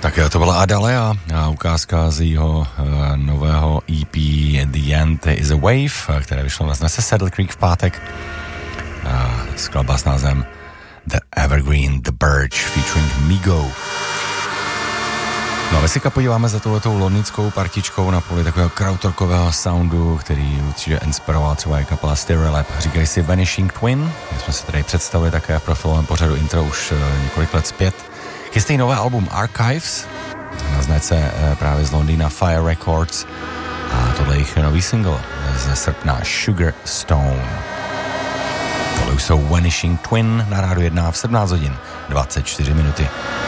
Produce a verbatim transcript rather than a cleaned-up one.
Tak to byla Adalea a ukázka z jeho uh, nového E P The End is a Wave, které vyšlo na znese Saddle Creek v pátek. Uh, skladba s názvem The Evergreen, The Birch featuring Migo. No a my si podíváme za touhletou londýnskou partičkou na poli takového krautrockového soundu, který určitě inspiroval třeba i kapela Stereolab. Říkají si Vanishing Twin. My jsme se tady představili také v profilovém pořadu intro už uh, několik let zpět. Chystají nové album Archives, na značce právě z Londýna Fire Records, a tohle je jejich nový single ze srpna Sugar Stone. Tohle už jsou Vanishing Twin na rádiu jedna v sedmnáct hodin dvacet čtyři minuty.